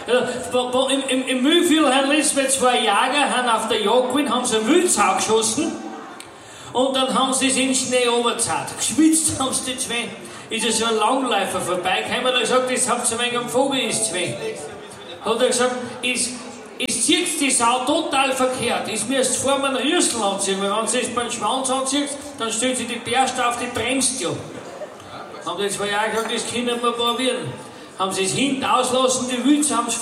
Im Mühlviertel haben letztens zwei Jäger haben auf der Jagd gewesen, haben sie eine Wildsau geschossen und dann haben sie es in den Schnee runtergezahlt. Geschwitzt haben sie die zwei. Ist ja so ein Langläufer vorbeigekommen und hat gesagt, das habt ihr ein wenig am Vogel ist zwei. Hat er gesagt, es zieht die Sau total verkehrt. Es müsst vor einem Rüssel anziehen, weil wenn sie es beim Schwanz anzieht, dann stellt sie die Bärste auf, die bremst ja. Haben die zwei Jahre gesagt, das können wir probieren. Haben sie es hinten auslassen, die Wütze haben